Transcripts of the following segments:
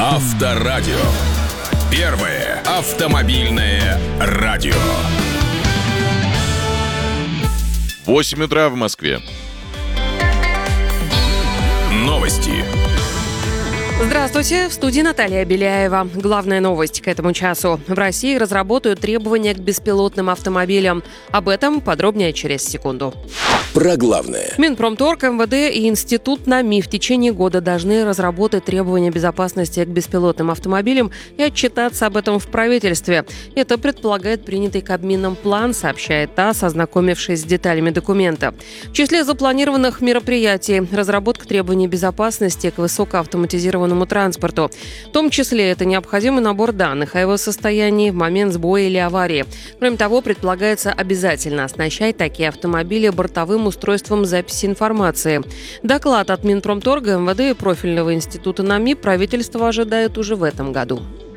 Авторадио. Первое автомобильное радио. 8 утра в Москве. Новости. Здравствуйте, в студии Наталья Беляева. Главная новость к этому часу. В России разработают требования к беспилотным автомобилям. Об этом подробнее через секунду. Про главное. Минпромторг, МВД и Институт НАМИ в течение года должны разработать требования безопасности к беспилотным автомобилям и отчитаться об этом в правительстве. Это предполагает принятый Кабмином план, сообщает ТАСС, ознакомившись с деталями документа. В числе запланированных мероприятий разработка требований безопасности к высокоавтоматизированному транспорту. В том числе это необходимый набор данных о его состоянии в момент сбоя или аварии. Кроме того, предполагается обязательно оснащать такие автомобили бортовым устройством записи информации. Доклад от Минпромторга, МВД и профильного института НАМИ правительство ожидает уже в этом году.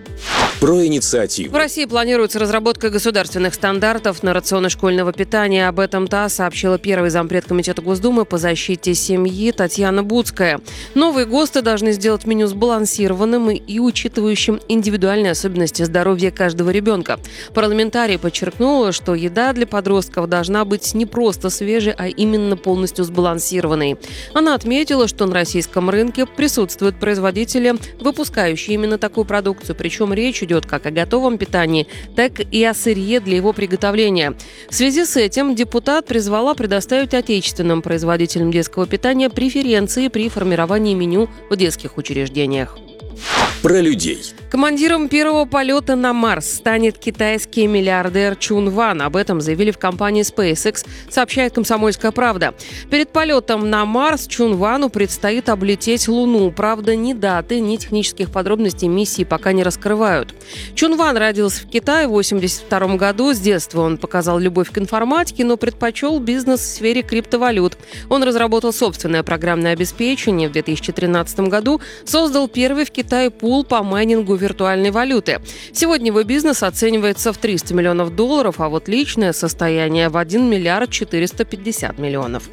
Про инициативу. В России планируется разработка государственных стандартов на рационы школьного питания. Об этом ТАСС сообщила первый зампред Комитета Госдумы по защите семьи Татьяна Буцкая. Новые ГОСТы должны сделать меню сбалансированным и учитывающим индивидуальные особенности здоровья каждого ребенка. Парламентарий подчеркнула, что еда для подростков должна быть не просто свежей, а именно полностью сбалансированной. Она отметила, что на российском рынке присутствуют производители, выпускающие именно такую продукцию, причем речь идет как о готовом питании, так и о сырье для его приготовления. В связи с этим депутат призвала предоставить отечественным производителям детского питания преференции при формировании меню в детских учреждениях. Про людей. Командиром первого полета на Марс станет китайский миллиардер Чун Ван. Об этом заявили в компании SpaceX, сообщает «Комсомольская правда». Перед полетом на Марс Чун Вану предстоит облететь Луну. Правда, ни даты, ни технических подробностей миссии пока не раскрывают. Чун Ван родился в Китае в 1982 году. С детства он показал любовь к информатике, но предпочел бизнес в сфере криптовалют. Он разработал собственное программное обеспечение. В 2013 году создал первый в Китае пул по майнингу виртуальной валюты. Сегодня его бизнес оценивается в $300 миллионов, а вот личное состояние в 1 миллиард 450 миллионов.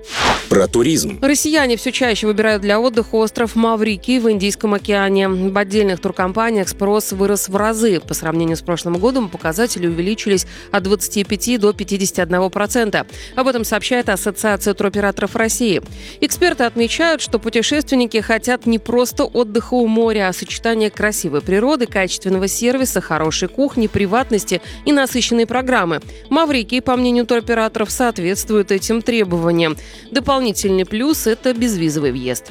Про туризм. Россияне все чаще выбирают для отдыха остров Маврикий в Индийском океане. В отдельных туркомпаниях спрос вырос в разы. По сравнению с прошлым годом показатели увеличились от 25 до 51%. Об этом сообщает Ассоциация туроператоров России. Эксперты отмечают, что путешественники хотят не просто отдыха у моря, а сочетания красивой природы, качественного сервиса, хорошей кухни, приватности и насыщенной программы. Маврикий, по мнению туроператоров, соответствует этим требованиям. Дополнительный плюс – это безвизовый въезд.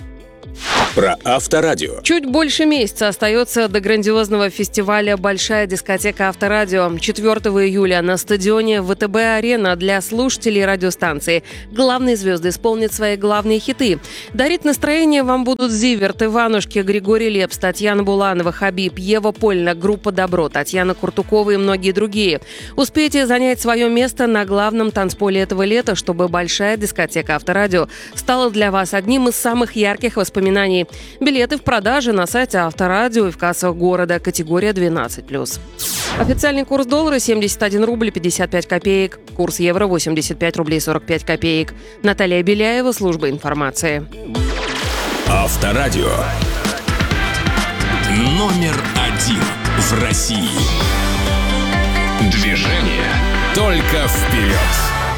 Про Авторадио. Чуть больше месяца остается до грандиозного фестиваля «Большая дискотека Авторадио». 4 июля на стадионе ВТБ-арена для слушателей радиостанции. Главные звезды исполнят свои главные хиты. Дарить настроение вам будут Зиверт, Иванушки, Григорий Лепс, Татьяна Буланова, Хабиб, Ева Польна, группа «Добро», Татьяна Куртукова и многие другие. Успейте занять свое место на главном танцполе этого лета, чтобы «Большая дискотека Авторадио» стала для вас одним из самых ярких воспоминаний. Билеты в продаже на сайте Авторадио и в кассах города. Категория 12+. Официальный курс доллара 71 рубль 55 копеек. Курс евро 85 рублей 45 копеек. Наталья Беляева, служба информации. Авторадио. Номер 1 в России. Движение только вперед.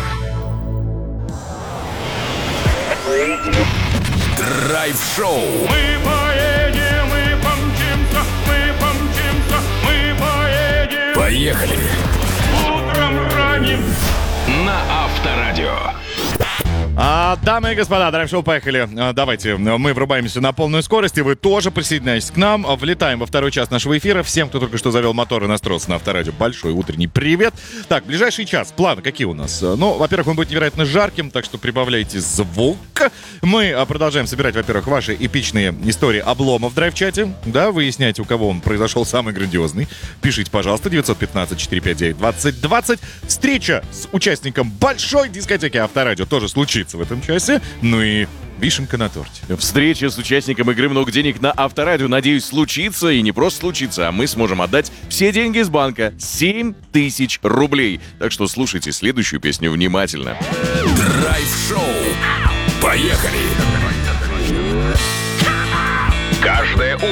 Драйв-шоу. Мы поедем, мы помчимся, мы поедем. Поехали. Утром ранним. На Авторадио. Дамы и господа, драйв-шоу, поехали. Давайте, мы врубаемся на полную скорость, и вы тоже присоединяйтесь к нам. Влетаем во второй час нашего эфира. Всем, кто только что завел мотор и настроился на Авторадио, большой утренний привет. Так, ближайший час. Планы какие у нас? Ну, во-первых, он будет невероятно жарким, так что прибавляйте звук. Мы продолжаем собирать, во-первых, ваши эпичные истории обломов в драйв-чате. Да, выясняйте, у кого он произошел самый грандиозный. Пишите, пожалуйста, 915-459-2020. Встреча с участником большой дискотеки Авторадио тоже случится в этом часе. Ну и вишенка на торте. Встреча с участником игры «Много денег» на Авторадио, надеюсь, случится. И не просто случится, а мы сможем отдать все деньги из банка. 7000 рублей. Так что слушайте следующую песню внимательно. Драйв-шоу. Поехали! Каждое